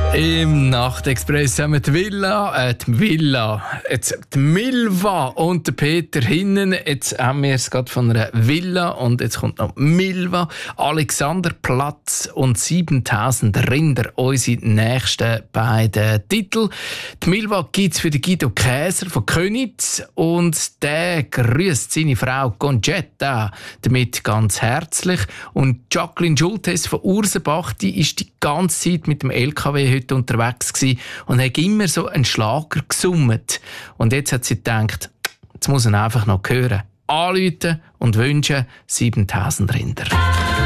Im Nachtexpress haben wir die Milva und der Peter hinten. Jetzt haben wir es gerade von einer Villa und jetzt kommt noch Milva. Alexanderplatz und 7000 Rinder, unsere nächsten beiden Titel. Die Milva gibt es für den Guido Käser von Königs und der grüßt seine Frau Concetta damit ganz herzlich. Und Jacqueline Schultes von Ursenbach, die ist die ganze Zeit mit dem LKW heute unterwegs gewesen und hat immer so einen Schlager gesummt. Und jetzt hat sie gedacht, jetzt muss er einfach noch hören. Anrufen und wünschen 7000 Rinder.